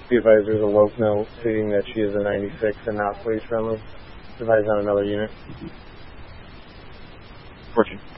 Be advised there's a loc note stating that she is a 96 and not police friendly. Advised on another unit. Fortune.